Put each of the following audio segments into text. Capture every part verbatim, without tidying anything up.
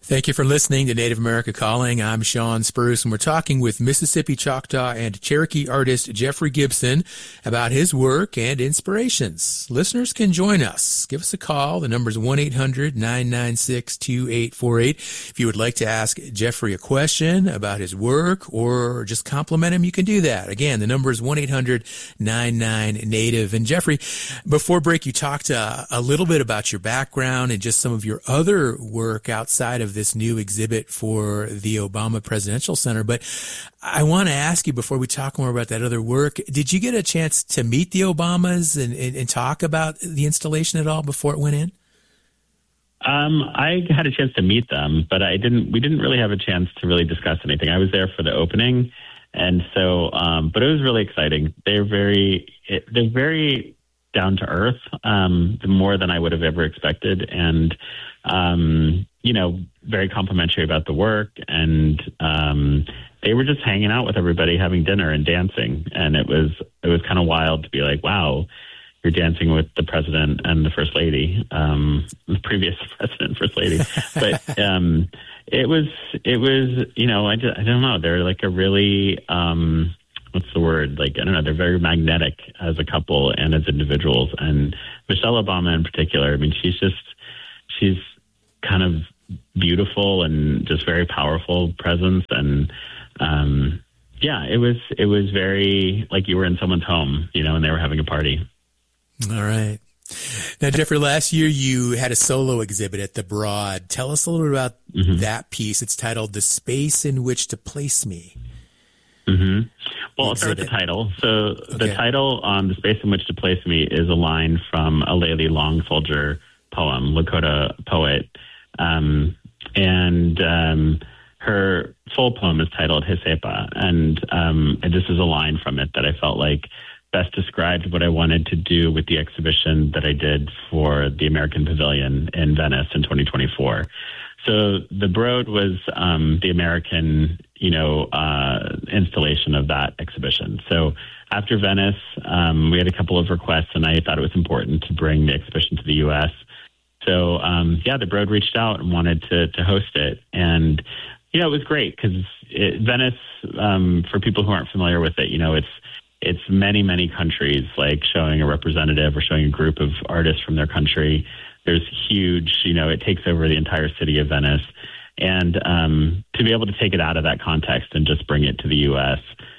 Thank you for listening to Native America Calling. I'm Sean Spruce, and we're talking with Mississippi Choctaw and Cherokee artist Jeffrey Gibson about his work and inspirations. Listeners can join us. Give us a call. The number is one eight hundred nine nine six two eight four eight. If you would like to ask Jeffrey a question about his work or just compliment him, you can do that. Again, the number is one eight hundred nine nine Native. And Jeffrey, before break, you talked uh, a little bit about your background and just some of your other work outside of this new exhibit for the Obama Presidential Center. But I want to ask you, before we talk more about that other work, did you get a chance to meet the Obamas and, and, and talk about the installation at all before it went in? Um, I had a chance to meet them, but I didn't. We didn't really have a chance to really discuss anything. I was there for the opening, and so, um, but it was really exciting. They're very, they're very down to earth, um, more than I would have ever expected, and um, you know, very complimentary about the work, and um, they were just hanging out with everybody, having dinner and dancing, and it was it was kind of wild to be like, wow, you're dancing with the president and the first lady, um, the previous president and first lady. But um, it was, it was, you know, I, just, I don't know. They're like a really, um, what's the word? Like, I don't know. They're very magnetic as a couple and as individuals. And Michelle Obama in particular, I mean, she's just, she's kind of beautiful and just very powerful presence. And um, yeah, it was, it was very like you were in someone's home, you know, and they were having a party. All right. Now, Jeffrey, last year you had a solo exhibit at the Broad. Tell us a little bit about mm-hmm. that piece. It's titled "The Space in Which to Place Me." Mm-hmm. Well, I'll start with the title. So okay. The title on "The Space in Which to Place Me" is a line from a Layli Long Soldier poem, Lakota poet. Um, and um, her full poem is titled Hisepa. And, um, and this is a line from it that I felt like best described what I wanted to do with the exhibition that I did for the American Pavilion in Venice in twenty twenty-four. So the Broad was um, the American, you know, uh, installation of that exhibition. So after Venice, um, we had a couple of requests, and I thought it was important to bring the exhibition to the U S. So um, yeah, the Broad reached out and wanted to to host it, and you know, it was great because Venice, um, for people who aren't familiar with it, you know, it's It's many, many countries, like showing a representative or showing a group of artists from their country. There's huge, you know, it takes over the entire city of Venice. And um, to be able to take it out of that context and just bring it to the U S,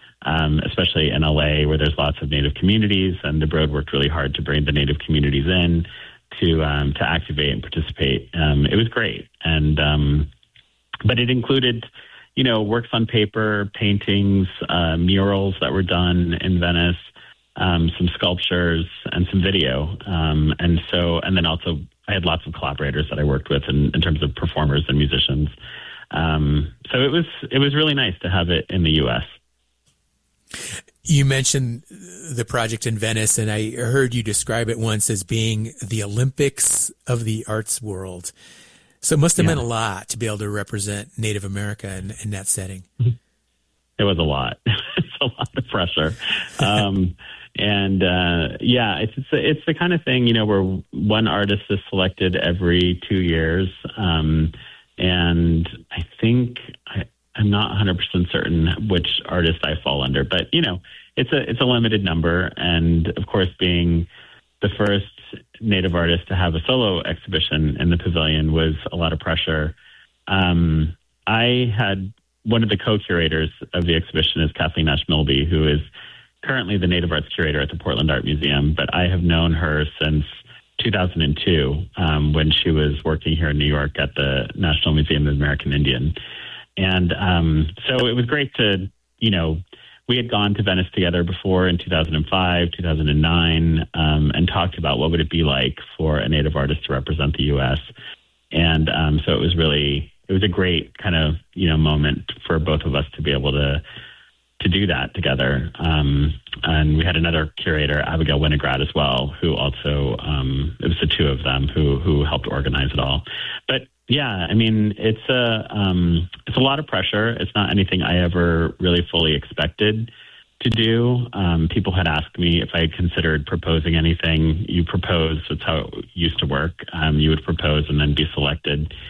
um, especially in L A, where there's lots of Native communities, and the Broad worked really hard to bring the Native communities in to um, to activate and participate. Um, it was great. And um, but it included, you know, works on paper, paintings, uh, murals that were done in Venice, um, some sculptures, and some video. Um, and so, and then also I had lots of collaborators that I worked with in, in terms of performers and musicians. Um, so it was, it was really nice to have it in the U S. You mentioned the project in Venice, and I heard you describe it once as being the Olympics of the arts world. So it must have yeah. meant a lot to be able to represent Native America in, in that setting. It was a lot. It's a lot of pressure. Um, and uh, yeah, it's it's, it's the kind of thing, you know, where one artist is selected every two years. Um, and I think I, I'm not one hundred percent certain which artist I fall under, but you know, it's a it's a limited number. And of course, being the first Native artist to have a solo exhibition in the pavilion was a lot of pressure. Um, I had one of the co-curators of the exhibition is Kathleen Nash Milby, who is currently the Native Arts Curator at the Portland Art Museum, but I have known her since two thousand two, um, when she was working here in New York at the National Museum of the American Indian. And um, so it was great to, you know, we had gone to Venice together before in two thousand five, two thousand nine, um, and talked about what would it be like for a Native artist to represent the U S. And um, so it was really, it was a great kind of, you know, moment for both of us to be able to to do that together. Um, and we had another curator, Abigail Winograd, as well, who also, um, it was the two of them who who helped organize it all. But yeah, I mean, it's a um, it's a lot of pressure. It's not anything I ever really fully expected to do. Um, people had asked me if I had considered proposing anything. You propose, that's how it used to work. Um, you would propose and then be selected.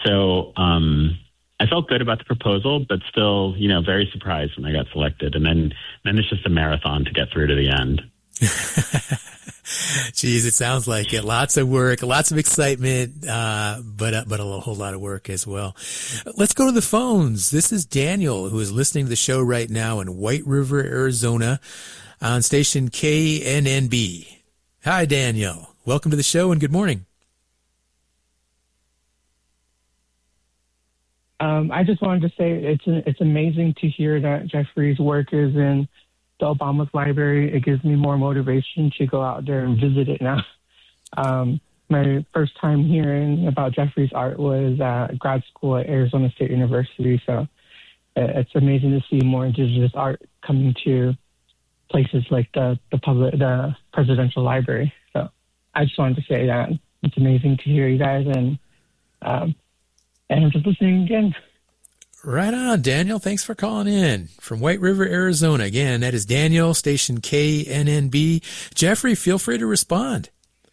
so um, I felt good about the proposal, but still, you know, very surprised when I got selected. And then, then it's just a marathon to get through to the end. Geez, it sounds like it. Lots of work, lots of excitement, uh, but uh, but a whole lot of work as well. Let's go to the phones. This is Daniel, who is listening to the show right now in White River, Arizona, on station K N N B. Hi, Daniel. Welcome to the show and good morning. Um, I just wanted to say it's it's amazing to hear that Jeffrey's work is in the Obama's library. It gives me more motivation to go out there and visit it now. Um, my first time hearing about Jeffrey's art was at grad school at Arizona State University. So it's amazing to see more indigenous art coming to places like the the public, the presidential library. So I just wanted to say that it's amazing to hear you guys, and um, and I'm just listening again. Right on, Daniel. Thanks for calling in from White River, Arizona. Again, that is Daniel, station K N N B. Jeffrey, feel free to respond.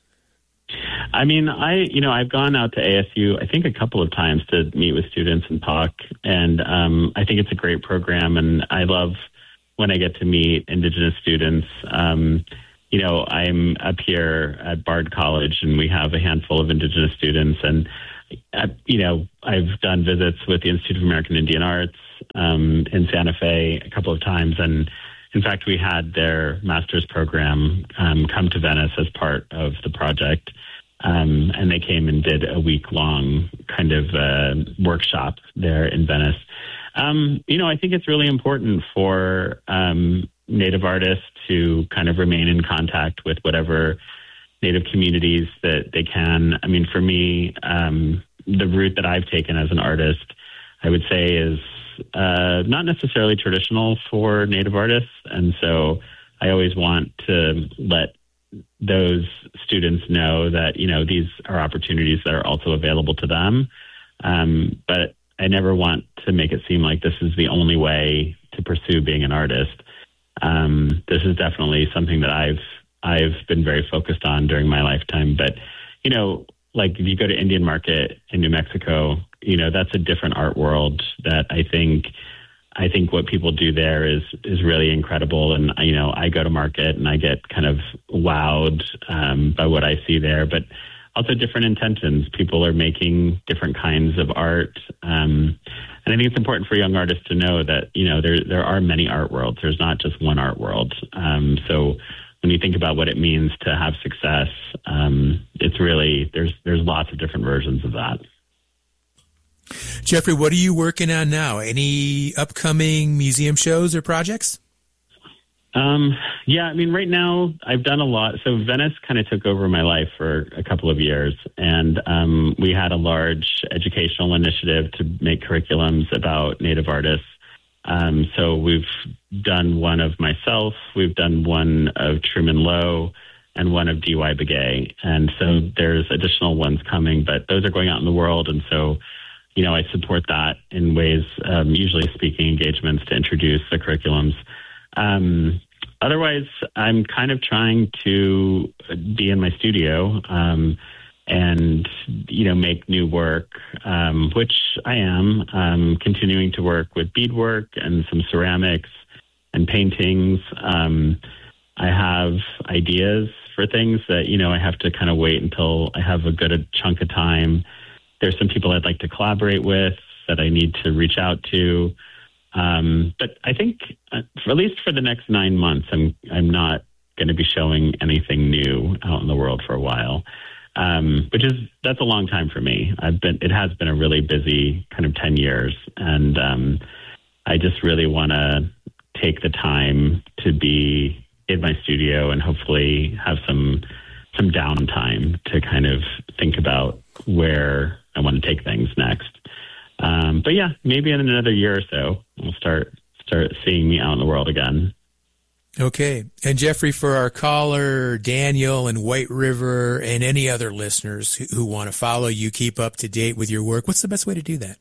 I mean, I, you know, I've gone out to A S U, I think a couple of times to meet with students and talk. And um, I think it's a great program. And I love when I get to meet Indigenous students. Um, you know, I'm up here at Bard College and we have a handful of Indigenous students, and Uh, you know, I've done visits with the Institute of American Indian Arts um, in Santa Fe a couple of times. And in fact, we had their master's program um, come to Venice as part of the project. Um, and they came and did a week long kind of uh, workshop there in Venice. Um, you know, I think it's really important for um, Native artists to kind of remain in contact with whatever Native communities that they can. I mean, for me, um, the route that I've taken as an artist, I would say is uh, not necessarily traditional for Native artists. And so I always want to let those students know that, you know, these are opportunities that are also available to them. Um, but I never want to make it seem like this is the only way to pursue being an artist. Um, this is definitely something that I've I've been very focused on during my lifetime. But, you know, like if you go to Indian Market in New Mexico, you know, that's a different art world that I think, I think what people do there is, is really incredible. And, you know, I go to market and I get kind of wowed um, by what I see there, but also different intentions. People are making different kinds of art. Um, and I think it's important for young artists to know that, you know, there, there are many art worlds. There's not just one art world. Um, so, when you think about what it means to have success, um, it's really, there's there's lots of different versions of that. Jeffrey, what are you working on now? Any upcoming museum shows or projects? Um, yeah, I mean, right now I've done a lot. So Venice kind of took over my life for a couple of years. And um, we had a large educational initiative to make curriculums about Native artists. Um, so we've done one of myself, we've done one of Truman Lowe, and one of D Y. Begay. And so there's additional ones coming, but those are going out in the world. And so, you know, I support that in ways, um, usually speaking engagements to introduce the curriculums. Um, otherwise, I'm kind of trying to be in my studio, um, and, you know, make new work, um, which I am, um, continuing to work with beadwork and some ceramics and paintings. Um, I have ideas for things that, you know, I have to kind of wait until I have a good chunk of time. There's some people I'd like to collaborate with that I need to reach out to. Um, but I think, uh, for, at least for the next nine months, I'm, I'm not going to be showing anything new out in the world for a while. Um, which is, that's a long time for me. I've been, it has been a really busy kind of ten years. And, um, I just really want to take the time to be in my studio and hopefully have some, some downtime to kind of think about where I want to take things next. Um, but yeah, maybe in another year or so, we'll start, start seeing me out in the world again. Okay. And Jeffrey, for our caller, Daniel in White River, and any other listeners who, who want to follow you, keep up to date with your work, what's the best way to do that?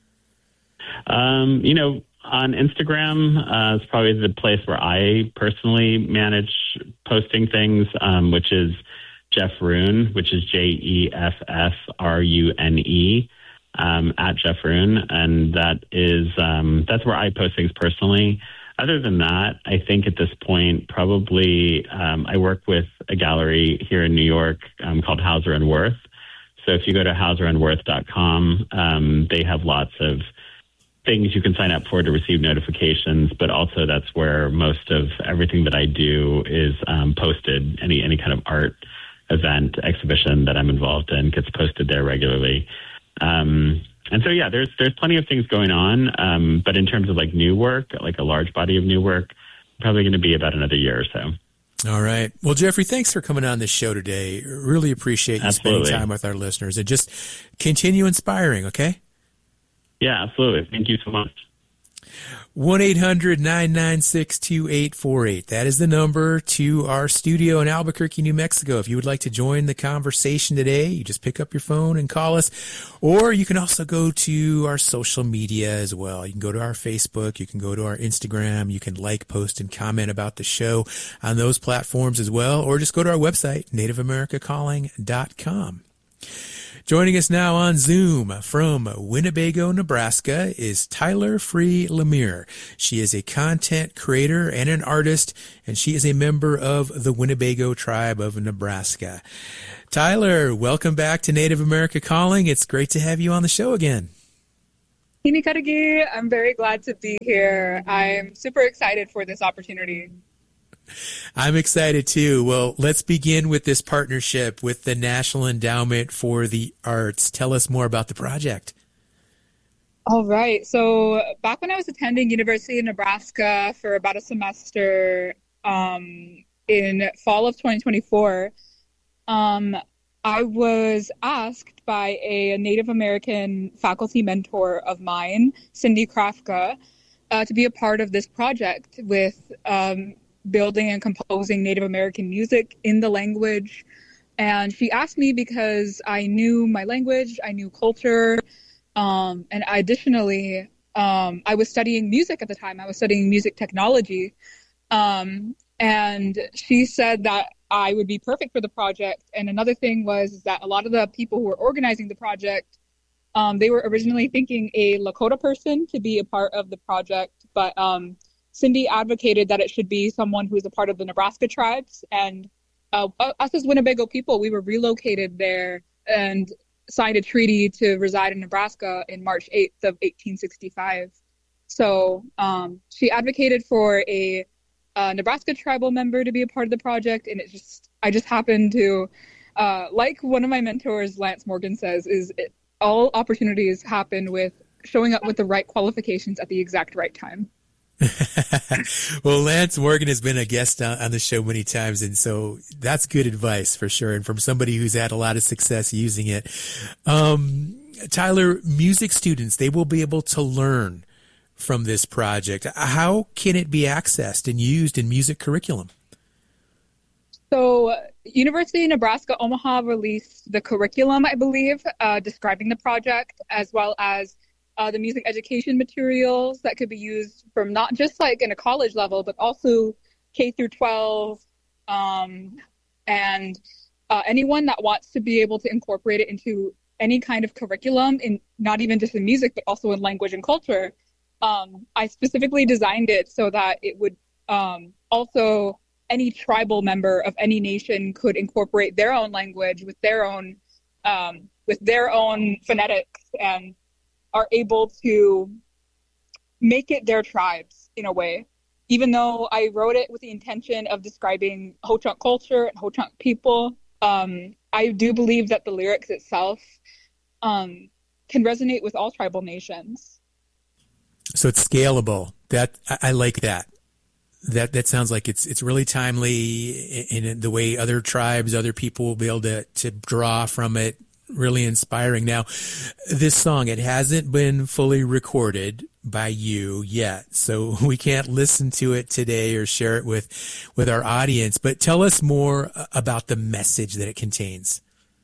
Um, you know, on Instagram, uh, it's probably the place where I personally manage posting things, um, which is Jeff Rune, which is J E F F R U N E. um, at Jeff Rune, and that is um, that's where I post things personally. Other than that, I think at this point, probably um, I work with a gallery here in New York um, called Hauser and Wirth. So if you go to hauser and wirth dot com, um, they have lots of things you can sign up for to receive notifications, but also that's where most of everything that I do is um, posted. Any any kind of art event, exhibition that I'm involved in gets posted there regularly. Um, and so, yeah, there's there's plenty of things going on, um, but in terms of like new work, like a large body of new work, probably going to be about another year or so. All right. Well, Jeffrey, thanks for coming on this show today. Really appreciate you Absolutely. spending time with our listeners, and just continue inspiring, okay? Yeah, absolutely. Thank you so much. one eight hundred nine nine six two eight four eight. That is the number to our studio in Albuquerque, New Mexico. If you would like to join the conversation today, you just pick up your phone and call us. Or you can also go to our social media as well. You can go to our Facebook. You can go to our Instagram. You can like, post, and comment about the show on those platforms as well. Or just go to our website, native america calling dot com. Joining us now on Zoom from Winnebago, Nebraska is Tyler Free Lemire. She is a content creator and an artist, and she is a member of the Winnebago tribe of Nebraska. Tyler, welcome back to Native America Calling. It's great to have you on the show again. Hini Karagi, I'm very glad to be here. I'm super excited for this opportunity. I'm excited too. Well, let's begin with this partnership with the National Endowment for the Arts. Tell us more about the project. All right. So back when I was attending University of Nebraska for about a semester um, in fall of twenty twenty-four, um, I was asked by a Native American faculty mentor of mine, Cindy Krafka, uh, to be a part of this project with um, building and composing Native American music in the language. And she asked me because I knew my language, I knew culture, um, and additionally, um, I was studying music at the time. I was studying music technology. Um, and she said that I would be perfect for the project. And another thing was that a lot of the people who were organizing the project, um, they were originally thinking a Lakota person to be a part of the project, but um, Cindy advocated that it should be someone who's a part of the Nebraska tribes. And uh, us as Winnebago people, we were relocated there and signed a treaty to reside in Nebraska in March eighth of eighteen sixty-five. So um, she advocated for a, a Nebraska tribal member to be a part of the project. And it just, I just happened to, uh, like one of my mentors, Lance Morgan, says, is it, all opportunities happen with showing up with the right qualifications at the exact right time. Well, Lance Morgan has been a guest on, on the show many times, and so that's good advice for sure, and from somebody who's had a lot of success using it. Um, Tyler, music students, they will be able to learn from this project. How can it be accessed and used in music curriculum? So University of Nebraska Omaha released the curriculum, I believe, uh, describing the project, as well as Uh, the music education materials that could be used from not just like in a college level, but also K through twelve, um, and uh, anyone that wants to be able to incorporate it into any kind of curriculum, in not even just in music, but also in language and culture. Um, I specifically designed it so that it would um, also, any tribal member of any nation could incorporate their own language with their own um, with their own phonetics, and are able to make it their tribes in a way. Even though I wrote it with the intention of describing Ho-Chunk culture and Ho-Chunk people, um, I do believe that the lyrics itself um, can resonate with all tribal nations. So it's scalable. That I, I like that. That that sounds like it's it's really timely in, in the way other tribes, other people will be able to to draw from it. Really inspiring. Now, this song, it hasn't been fully recorded by you yet, so we can't listen to it today or share it with, with our audience, but tell us more about the message that it contains.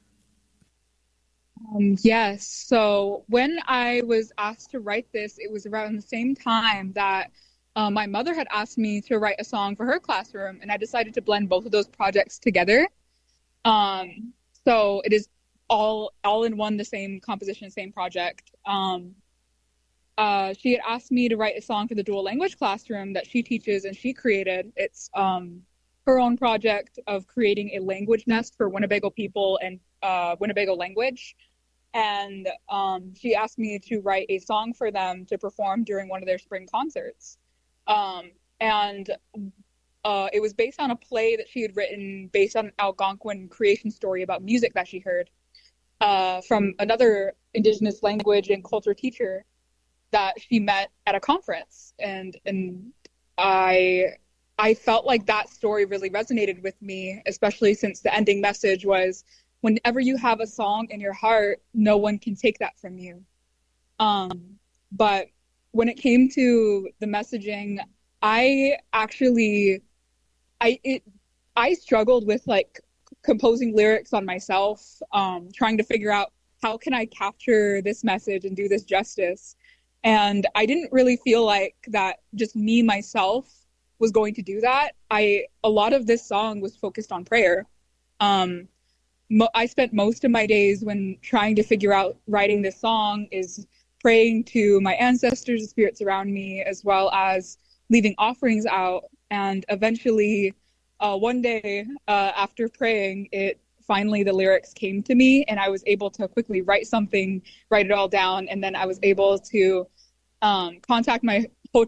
Um, yes. So when I was asked to write this, it was around the same time that uh, my mother had asked me to write a song for her classroom, and I decided to blend both of those projects together. Um, so it is all all in one, the same composition, same project. Um, uh, she had asked me to write a song for the dual language classroom that she teaches and she created. It's um, her own project of creating a language nest for Winnebago people and uh, Winnebago language. And um, she asked me to write a song for them to perform during one of their spring concerts. Um, and uh, it was based on a play that she had written based on an Algonquin creation story about music that she heard uh, from another Indigenous language and culture teacher that she met at a conference. And and I I felt like that story really resonated with me, especially since the ending message was, whenever you have a song in your heart, no one can take that from you. Um, but when it came to the messaging, I actually, I it, I struggled with like composing lyrics on myself, um, trying to figure out how can I capture this message and do this justice. And I didn't really feel like that just me, myself, was going to do that. I a lot of this song was focused on prayer. Um, mo- I spent most of my days when trying to figure out writing this song is praying to my ancestors, the spirits around me, as well as leaving offerings out. And eventually, uh, one day uh, after praying, it finally the lyrics came to me, and I was able to quickly write something, write it all down, and then I was able to um, contact my